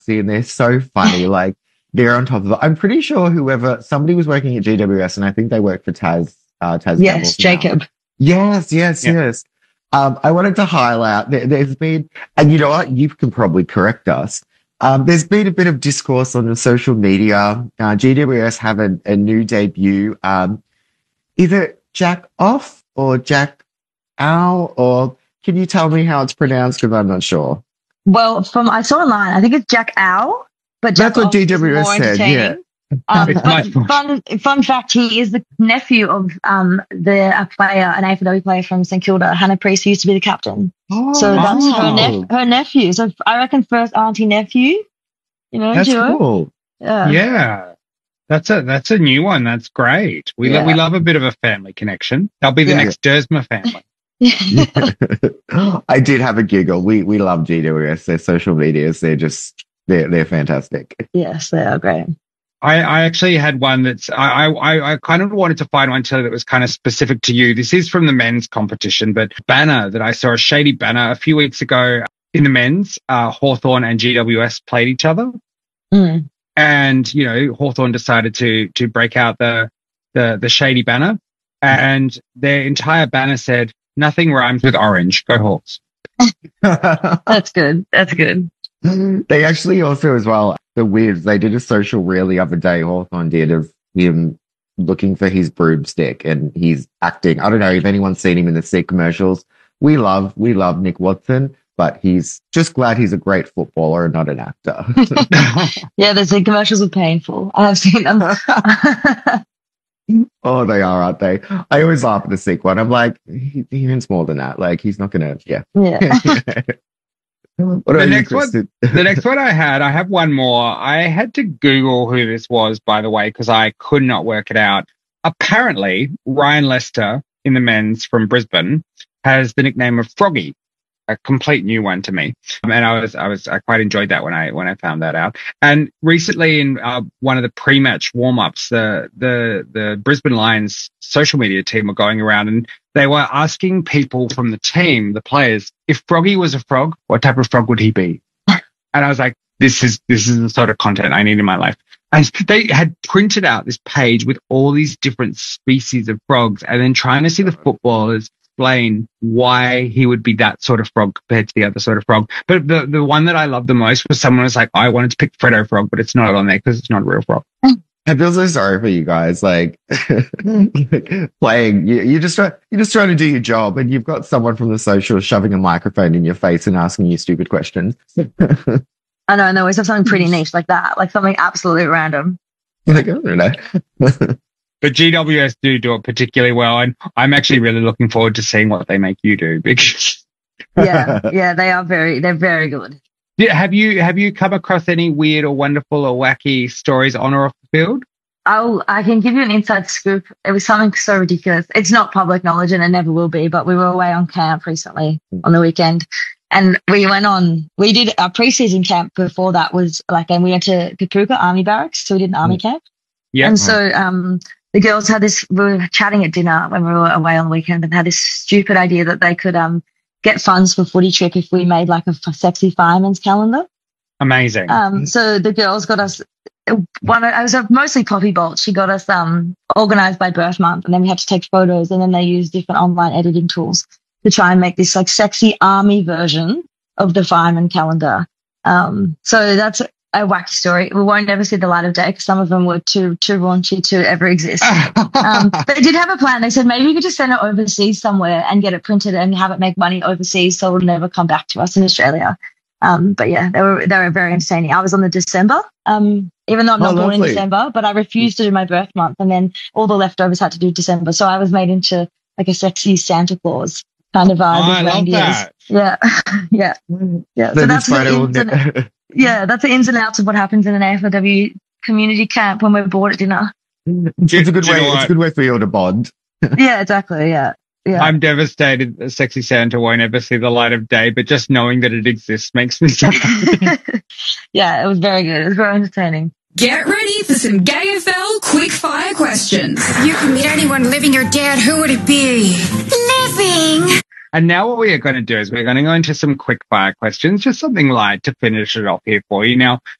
See, and they're so funny. Like they're on top of it. I'm pretty sure somebody was working at GWS, and I think they work for Taz Yes, Campbell now. Jacob. Yes. Yeah. I wanted to highlight there's been, and you know what, you can probably correct us. There's been a bit of discourse on the social media. GWS have a new debut. Is it Jack Off or Jack Ow? Or can you tell me how it's pronounced? Because I'm not sure. Well, I saw online, I think it's Jack Owl, but Jack That's what Off is GWS more said, yeah. But fun fact, he is the nephew of an AFLW player from St Kilda, Hannah Priest, who used to be the captain. Oh, So that's her nephew. So I reckon first auntie nephew, that's duo. cool. Yeah. That's a new one. That's great. We love a bit of a family connection. They'll be the next Dersma family. I did have a giggle. We love GWS. Their social medias, they're fantastic. Yes, they are great. I actually had one that's I kind of wanted to find one too that was kind of specific to you. This is from the men's competition, but banner that I saw, a shady banner a few weeks ago in the men's. Hawthorn and GWS played each other, and Hawthorn decided to break out the shady banner, and their entire banner said, "Nothing rhymes with orange. Go Hawks." That's good. That's good. They actually also, as well, the Wiz, they did a social reel the other day, Hawthorn did, of him looking for his broomstick, and he's acting. I don't know if anyone's seen him in the Sea commercials. We love Nick Watson, but he's just glad he's a great footballer and not an actor. Yeah, the Sea commercials are painful. I have seen them. Oh, they are, aren't they? I always laugh at the Sea one. I'm like, he means more than that. Like, he's not going to, yeah. The next one I have one more. I had to Google who this was, by the way, because I could not work it out. Apparently, Ryan Lester in the men's from Brisbane has the nickname of Froggy, a complete new one to me. And I quite enjoyed that when I found that out. And recently in one of the pre-match warm-ups, the Brisbane Lions social media team were going around and they were asking people from the team, the players, if Froggy was a frog, what type of frog would he be? And I was like, this is the sort of content I need in my life. And they had printed out this page with all these different species of frogs and then trying to see the footballers explain why he would be that sort of frog compared to the other sort of frog. But the one that I loved the most was someone was like, I wanted to pick Freddo Frog, but it's not on there because it's not a real frog. I feel so sorry for you guys. Like playing, you're just trying to do your job, and you've got someone from the social shoving a microphone in your face and asking you stupid questions. I know, and they always have something pretty niche like that, like something absolutely random. Like, I don't know. But GWS do it particularly well, and I'm actually really looking forward to seeing what they make you do. Because yeah, they're very good. Yeah, have you come across any weird or wonderful or wacky stories on or off the field? I can give you an inside scoop. It was something so ridiculous. It's not public knowledge and it never will be, but we were away on camp recently on the weekend. And we did our preseason camp before that and we went to Kapuka Army Barracks, so we did an army camp. Yeah. And so the girls we were chatting at dinner when we were away on the weekend and had this stupid idea that they could get funds for footy trip if we made like a sexy fireman's calendar. Amazing. So the girls got us it was mostly Poppy Bolt. She got us organized by birth month, and then we had to take photos, and then they used different online editing tools to try and make this like sexy army version of the fireman calendar. So that's a wacky story. We won't ever see the light of day because some of them were too raunchy to ever exist. They did have a plan. They said maybe we could just send it overseas somewhere and get it printed and have it make money overseas so it'll never come back to us in Australia. But yeah, they were very entertaining. I was on the December, even though I'm not born in December, but I refused to do my birth month, and then all the leftovers had to do December. So I was made into like a sexy Santa Claus kind of vibe. I love that. Yeah. Yeah. So that's that's the ins and outs of what happens in an AFLW community camp when we're bored at dinner. It's a good way. It's a good way for you all to bond. Yeah, exactly. Yeah. I'm devastated that Sexy Santa won't ever see the light of day, but just knowing that it exists makes me so happy. Yeah, it was very good. It was very entertaining. Get ready for some GayFL quick-fire questions. If you could meet anyone living or dead, who would it be? Living. And now what we are going to do is we're going to go into some quick fire questions, just something light to finish it off here for you. Now,